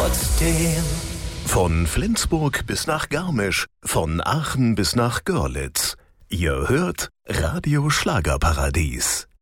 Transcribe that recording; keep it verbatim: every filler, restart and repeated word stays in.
trotzdem. Von Flensburg bis nach Garmisch, von Aachen bis nach Görlitz. Ihr hört Radio Schlagerparadies.